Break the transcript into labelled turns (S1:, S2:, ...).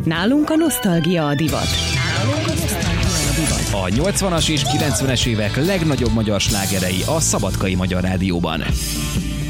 S1: Nálunk a nosztalgia a divat.
S2: A 80-as és 90-es évek legnagyobb magyar slágerei a Szabadkai Magyar Rádióban.